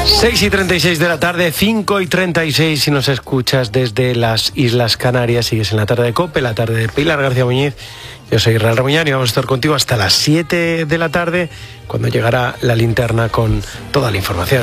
6:36 de la tarde, 5:36 si nos escuchas desde las Islas Canarias. Sigues en la tarde de COPE, la tarde de Pilar García Muñiz. Yo soy Israel Ramuñán y vamos a estar contigo hasta las 7 de la tarde, cuando llegará la linterna con toda la información.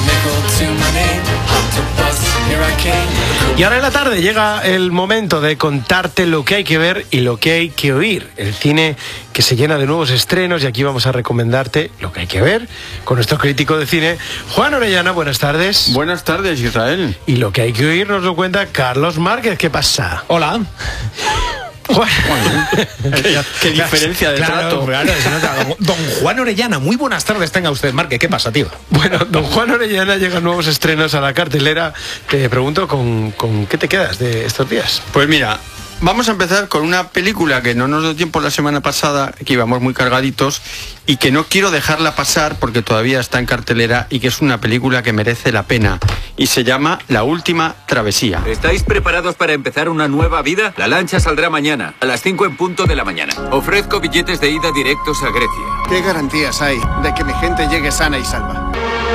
Y ahora en la tarde llega el momento de contarte lo que hay que ver y lo que hay que oír. El cine que se llena de nuevos estrenos, y aquí vamos a recomendarte lo que hay que ver con nuestro crítico de cine, Juan Orellana. Buenas tardes. Buenas tardes, Israel. Y lo que hay que oír nos lo cuenta Carlos Márquez. ¿Qué pasa? Hola. Juan. ¿Qué diferencia de trato? Claro, se nota. Don Juan Orellana, muy buenas tardes tenga usted, Márquez. ¿Qué pasa, tío? Bueno, don Juan Orellana, llegan nuevos estrenos a la cartelera. Te pregunto, ¿con qué te quedas de estos días? Pues mira, vamos a empezar con una película que no nos dio tiempo la semana pasada, que íbamos muy cargaditos, y que no quiero dejarla pasar porque todavía está en cartelera, y que es una película que merece la pena, y se llama La Última Travesía. ¿Estáis preparados para empezar una nueva vida? La lancha saldrá mañana, a las 5 en punto de la mañana. Ofrezco billetes de ida directos a Grecia. ¿Qué garantías hay de que mi gente llegue sana y salva?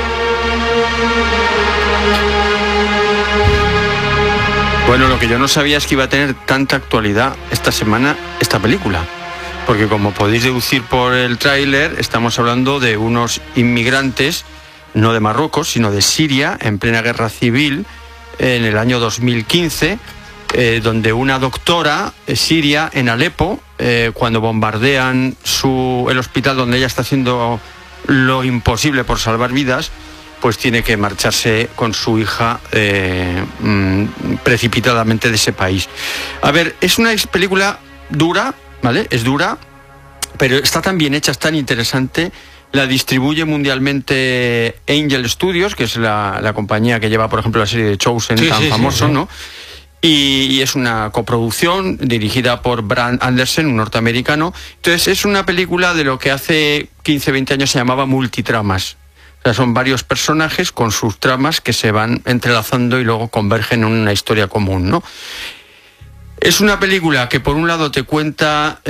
Bueno, lo que yo no sabía es que iba a tener tanta actualidad esta semana esta película, porque como podéis deducir por el tráiler, estamos hablando de unos inmigrantes, no de Marruecos, sino de Siria, en plena guerra civil, en el año 2015, donde una doctora siria en Alepo, cuando bombardean el hospital donde ella está haciendo lo imposible por salvar vidas, pues tiene que marcharse con su hija precipitadamente de ese país. A ver, es una película dura, ¿vale? Es dura, pero está tan bien hecha, es tan interesante. La distribuye mundialmente Angel Studios, que es la compañía que lleva, por ejemplo, la serie de Chosen, tan famoso, ¿no? Y es una coproducción dirigida por Brad Anderson, un norteamericano. Entonces es una película de lo que hace 15, 20 años se llamaba multitramas. O sea, son varios personajes con sus tramas que se van entrelazando y luego convergen en una historia común, ¿no? Es una película que por un lado te cuenta